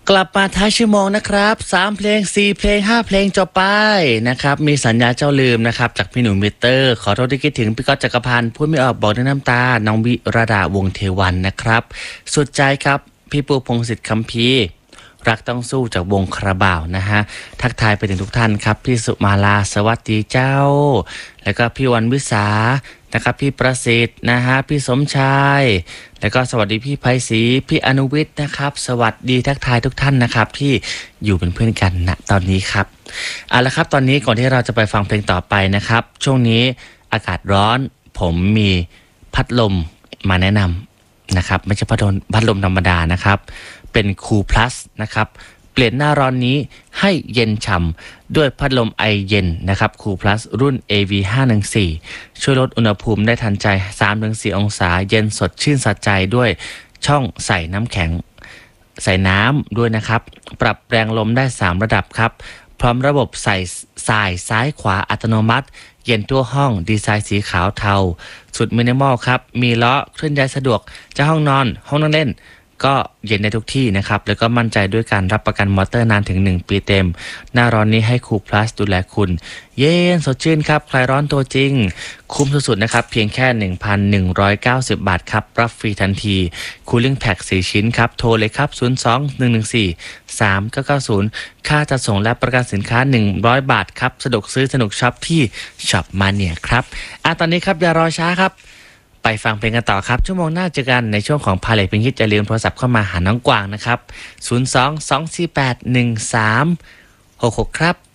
กลับมาท้ายชั่วโมงนะครับ3เพลง4เพลง5เพลงจบไปนะครับมีสัญญาเจ้าลืมนะครับจากพี่หนุ่มมิเตอร์ขอโทษที่คิดถึงพี่ก๊อตจักรพันธ์พูดไม่ออกบอกด้วยน้ำตาน้องวิระดาวงศ์เทวันนะครับสุดใจครับพี่ปูพงศิษฐ์คัมภีร์รักต้องสู้จากวงคาราบาวนะฮะทักทายไปถึงทุกท่านครับพี่สุมาลาสวัสดีเจ้าแล้วก็พี่วันวิสานะครับพี่ประสิทธิ์นะฮะพี่สมชายแล้วก็สวัสดีพี่ไพศรีพี่อนุวิทย์นะครับสวัสดีทักทายทุกท่านนะครับที่อยู่เป็นเพื่อนกันณตอนนี้ครับเอาละครับตอนนี้ก่อนที่เราจะไปฟังเพลงต่อไปนะครับช่วงนี้อากาศร้อนผมมีพัดลมมาแนะนำนะครับไม่ใช่พัดลมธรรมดานะครับเป็นคูลพลัสนะครับเปลี่ยนหน้าร้อนนี้ให้เย็นฉ่ำด้วยพัดลมไอเย็นนะครับคูลพลัสรุ่น AV514 ช่วยลดอุณหภูมิได้ทันใจ 3-4 องศาเย็นสดชื่นสะใจด้วยช่องใส่น้ำแข็งใส่น้ำด้วยนะครับปรับแรงลมได้3ระดับครับพร้อมระบบใส่สายซ้ายขวาอัตโนมัติเย็นทั่วห้องดีไซน์สีขาวเทาสุดมินิมอลครับมีล้อเคลื่อนย้ายสะดวกจะห้องนอนห้องนั่งเล่นก็เย็นได้ทุกที่นะครับแล้วก็มั่นใจด้วยการรับประกันมอเตอร์นานถึง1ปีเต็มหน้าร้อนนี้ให้คูลพลัสดูแลคุณเย็นสดชื่นครับคลายร้อนตัวจริงคุ้มสุดๆนะครับเพียงแค่ 1,190 บาทครับรับฟรีทันทีคูลิ่งแพ็ก4ชิ้นครับโทรเลยครับ02-114-3990ค่าจัดส่งและประกันสินค้า100 บาทครับสะดวกซื้อสนุกช็อปที่ช็อปมาเนียครับตอนนี้ครับอย่ารอช้าครับไปฟังเพลงกันต่อครับชั่วโมงหน้าเจอกันในช่วงของพาเลทเพลงฮิตอย่าลืมโทรศัพท์เข้ามาหาน้องกวางนะครับ02-248-1366ครับ